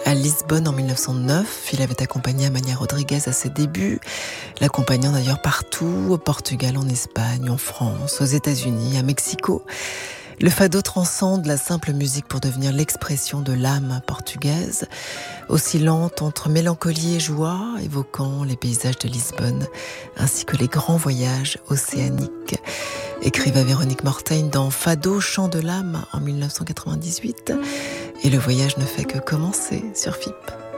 à Lisbonne en 1909. Il avait accompagné Amália Rodrigues à ses débuts, l'accompagnant d'ailleurs partout, au Portugal, en Espagne, en France, aux États-Unis, à Mexico. Le fado transcende la simple musique pour devenir l'expression de l'âme portugaise, oscillante entre mélancolie et joie, évoquant les paysages de Lisbonne, ainsi que les grands voyages océaniques. Écrivait Véronique Mortain dans Fado, chant de l'âme en 1998. Et le voyage ne fait que commencer sur FIP.